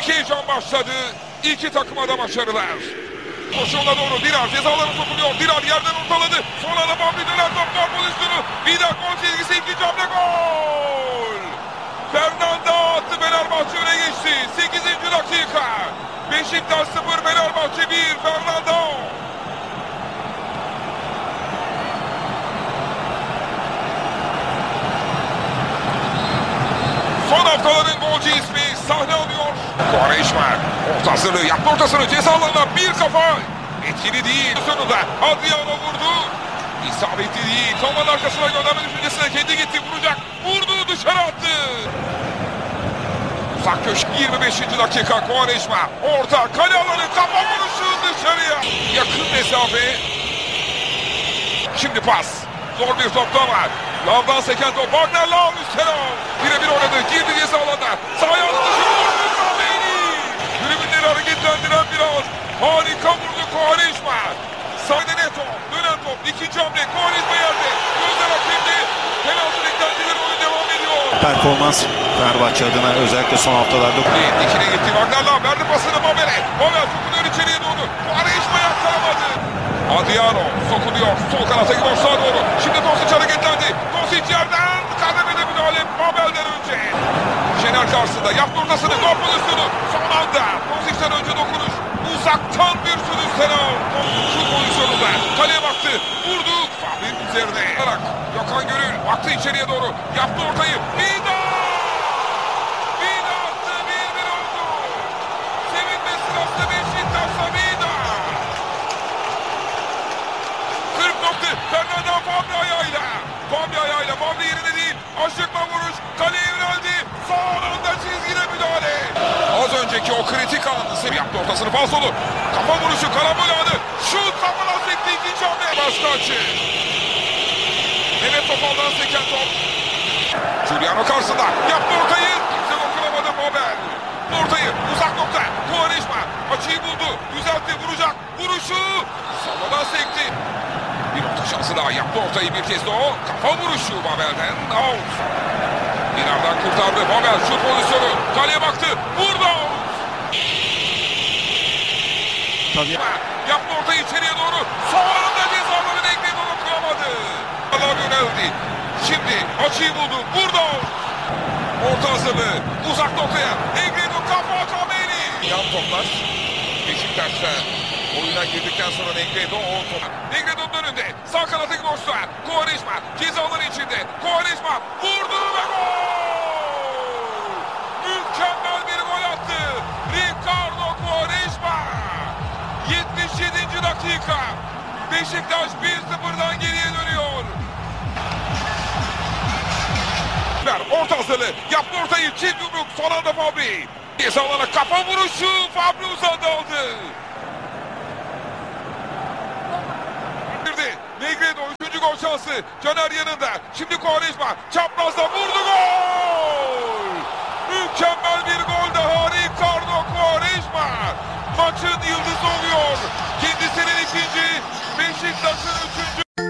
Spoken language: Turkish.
Büyük heyecan başladı. İki takıma da başarılar. Koşuğuna doğru Dirar ceza alanına sokuluyor. Dirar yerden ortaladı. Sonra da Bambi döner top var pozisyonu. Vida gol çizgisi, ikinci hamle gol. Fernando attı, Fenerbahçe öne geçti. 8. dakika. Beşiktaş 0, Fenerbahçe 1. Fernando. Son haftaların golcü ismi sahne alıyor. Quaresma orta hazırlığı yaptı, ortasını ceza alanına bir kafa. Etkili değil. Sonunda Adriano vurdu. İsabetli değil. Kamanın arkasına gönderme düşüncesine kendi gitti. Vuracak. Vurdu, dışarı attı. Uzak köşe 25. dakika. Quaresma orta kale alanı, kafa vuruşu dışarıya. Yakın mesafe. Şimdi pas. Zor bir topta var. Lavdan seken top. Wagner Lav üstten al. Birebir oynadı. Girdi ceza alanına. Sağ ayağını dışarı vurdu. Kameni. Tribünleri hareketlendiren bir an. Harika vurdu Quaresma. Sağda Neto. Dönen top. İkinci hamle. Quaresma yerde. Gözler hakemde. Penaltı beklentileri, oyun devam ediyor. Performans Fenerbahçe adına özellikle son haftalarda. Dikine gitti. Wagner Lav verdi pasını Babel'e. Babel sokuluyor içeriye doğru. Quaresma yakkalamadı. Adriano sokuluyor. Sol kanata boşluğa doğru. Şimdi Dosic hareketlendi. Dosic yerden kademede müdahale Babel'den önce. Şener karşısında yaptı ortasını. Gol pozisyonu. Son anda Dosic'ten önce dokunuş. Uzaktan bir sürü selam. Şu pozisyonunda kaleye baktı. Vurdu. Fahri'nin üzerine. Gökhan Gönül baktı içeriye doğru. Yaptı ortayı. Vida! Vida attı. 1-1 oldu. Sevinme sırasında Beşiktaş'ta Vida. 40 nokta. Fernando Fabri ayağıyla. Fabri ayağıyla. Fabri yerine değil. Aşıkma vuruş. Kaleye yöneldi. Son anda çizgide müdahale. Az önceki o kritik anı yaptı, ortasını falsolu. Kafa vuruşu, karambol anı. Şut kafadan sekti, ikinci hamle. Başka açı. Mehmet Topal'dan seken top. Giuliano karşısında. Yaptı ortayı. Kimse dokunamadı Babel. Ortayı uzak nokta. Quaresma açıyı buldu. Düzeltti, vuracak. Vuruşu. Savadan sekti. Bir orta şansı daha. Yaptı ortayı bir kez de o. Kafa vuruşu Babel'den. Out. Dinar'dan kurtardı. Babel şut pozisyonu. Kaleye baktı. Vurdu. Tabii. Yaptı ortayı içeriye doğru. Sonunda cezaları Negredo dokunamadı. Allah yöneldi. Şimdi açıyı buldu. Vurdu. Orta hazırlığı. Uzak noktaya. Negredo kafa Kameni. Yan toplar. Beşiktaş'ta oyuna girdikten sonra Negredo o top. Negredo'nun önünde. Sağ kanattaki boşluğa. Quaresma ceza alanı içinde. Quaresma vurdu ve gol. Mükemmel bir gol attı. Ricardo Quaresma. 77. dakika. Beşiktaş 1-0'dan geriye dönüyor. Orta hazırlığı. Yaptı ortayı. Çift yumruk. Son anda Fabri. Ceza alana kafa vuruşu. Fabri uzandı aldı. Negredo 3. gol şansı. Caner yanında. Şimdi Quaresma. Çaprazda vurdu, gol.